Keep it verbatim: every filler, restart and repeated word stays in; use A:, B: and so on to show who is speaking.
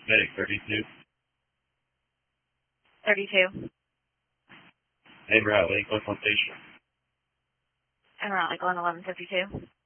A: Medic thirty-two.
B: thirty-two.
A: Neighbor at Lakewood Plantation.
B: And we're at Lakeland eleven fifty-two.